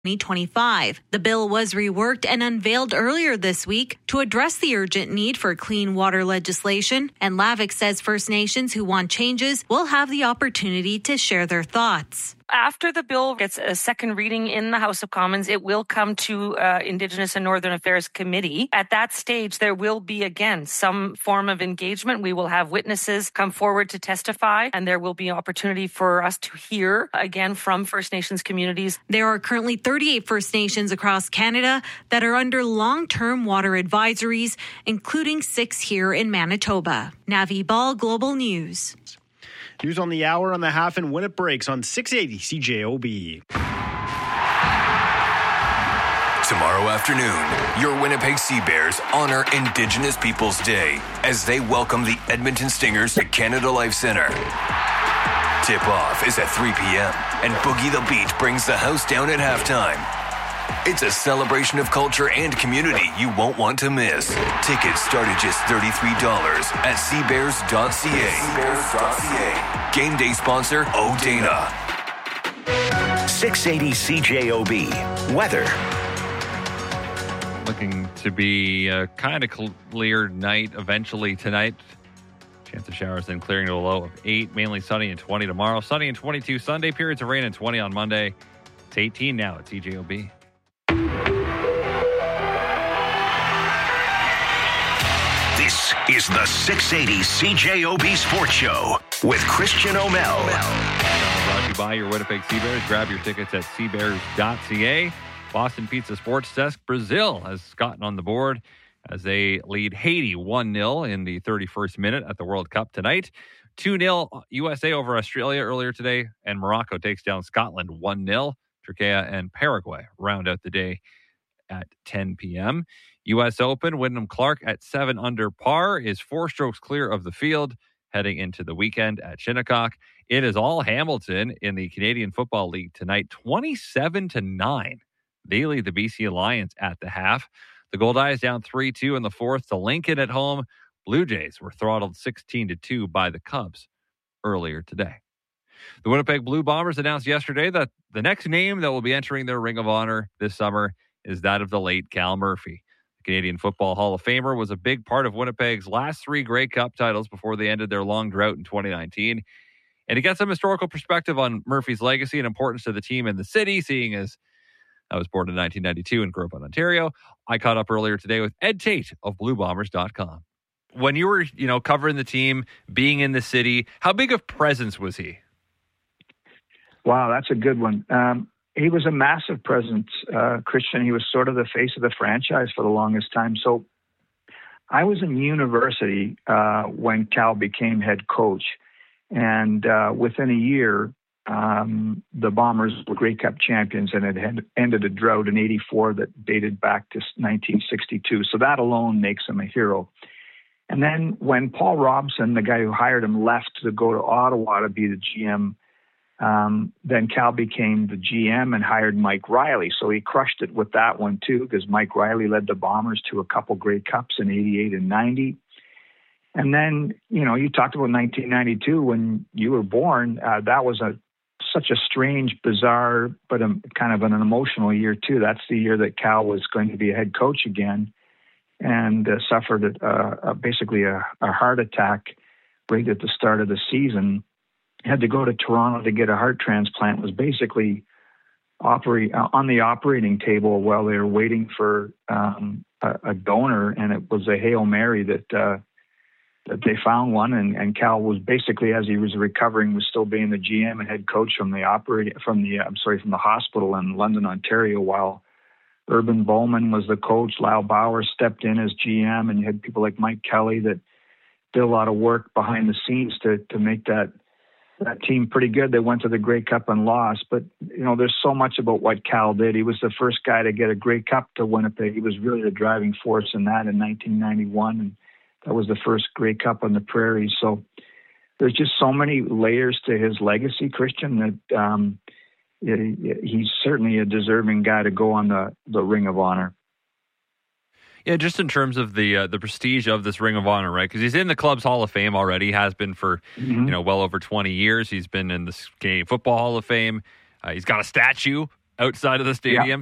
2025. The bill was reworked and unveiled earlier this week to address the urgent need for clean water legislation, and Lavick says First Nations who want changes will have the opportunity to share their thoughts. After the bill gets a second reading in the House of Commons, it will come to Indigenous and Northern Affairs Committee. At that stage, there will be, again, some form of engagement. We will have witnesses come forward to testify, and there will be opportunity for us to hear, again, from First Nations communities. There are currently 38 First Nations across Canada that are under long-term water advisories, including 6 here in Manitoba. Navi Ball, Global News. News on the hour on the half and when it breaks on 680 CJOB. Tomorrow afternoon, your Winnipeg Sea Bears honor Indigenous Peoples Day as they welcome the Edmonton Stingers to Canada Life Centre. Tip-off is at 3 p.m. and Boogie the Beat brings the house down at halftime. It's a celebration of culture and community you won't want to miss. Tickets start at just $33 at seabears.ca. Game day sponsor, O'Dana. 680 CJOB. Weather. Looking to be a kind of clear night eventually tonight. Chance of showers then clearing to a low of 8. Mainly sunny and 20 tomorrow. Sunny and 22 Sunday. Periods of rain and 20 on Monday. It's 18 now at CJOB. This is the 680 CJOB Sports Show with Christian O'Mell. Brought to you by your Winnipeg Sea Bears. Grab your tickets at seabears.ca. Boston Pizza Sports Desk. Brazil has gotten on the board as they lead Haiti 1-0 in the 31st minute at the World Cup tonight. 2-0 USA over Australia earlier today, and Morocco takes down Scotland 1-0. Turkey and Paraguay round out the day at 10 p.m. U.S. Open, Wyndham Clark at 7 under par is 4 strokes clear of the field heading into the weekend at Shinnecock. It is all Hamilton in the Canadian Football League tonight, 27-9. They lead the BC Lions at the half. The Goldeyes down 3-2 in the fourth to Lincoln at home. Blue Jays were throttled 16-2 by the Cubs earlier today. The Winnipeg Blue Bombers announced yesterday that the next name that will be entering their Ring of Honor this summer is that of the late Cal Murphy. The Canadian Football Hall of Famer was a big part of Winnipeg's last 3 Grey Cup titles before they ended their long drought in 2019. And to get some historical perspective on Murphy's legacy and importance to the team and the city, seeing as I was born in 1992 and grew up in Ontario, I caught up earlier today with Ed Tate of BlueBombers.com. When you were, covering the team, being in the city, how big of presence was he? Wow, that's a good one. He was a massive presence, Christian. He was sort of the face of the franchise for the longest time. So I was in university when Cal became head coach. And within a year, the Bombers were Grey Cup champions and had ended a drought in '84 that dated back to 1962. So that alone makes him a hero. And then when Paul Robson, the guy who hired him, left to go to Ottawa to be the GM, then Cal became the GM and hired Mike Riley. So he crushed it with that one too, because Mike Riley led the Bombers to a couple Grey Cups in '88 and '90. And then, you talked about 1992 when you were born. That was such a strange, bizarre, but kind of an emotional year too. That's the year that Cal was going to be a head coach again and suffered basically a heart attack right at the start of the season. Had to go to Toronto to get a heart transplant, was basically on the operating table while they were waiting for a donor, and it was a Hail Mary that they found one, and Cal was basically, as he was recovering, was still being the GM and head coach from the hospital in London, Ontario, while Urban Bowman was the coach. Lyle Bauer stepped in as GM, and you had people like Mike Kelly that did a lot of work behind the scenes to make that team pretty good. They went to the Grey Cup and lost, but there's so much about what Cal did. He was the first guy to get a Grey Cup to Winnipeg. He was really the driving force in that in 1991, and that was the first Grey Cup on the Prairies. So there's just so many layers to his legacy, Christian, that he's certainly a deserving guy to go on the Ring of Honor. Yeah, just in terms of the prestige of this Ring of Honor, right? Because he's in the club's Hall of Fame already. He has been for well over 20 years. He's been in the Canadian Football Hall of Fame. He's got a statue outside of the stadium.